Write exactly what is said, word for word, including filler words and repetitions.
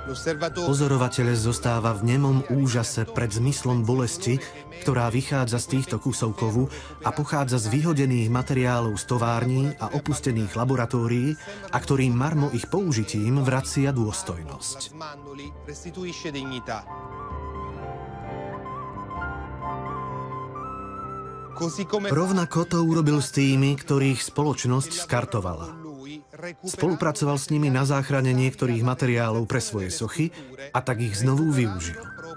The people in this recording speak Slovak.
Pozorovateľ zostáva v nemom úžase pred zmyslom bolesti, ktorá vychádza z týchto kusov kovu a pochádza z vyhodených materiálov z tovární a opustených laboratórií a ktorým marmo ich použitím vracia dôstojnosť. Rovnako to urobil s tými, ktorých spoločnosť skartovala. Spolupracoval s nimi na záchrane niektorých materiálov pre svoje sochy a tak ich znovu využil.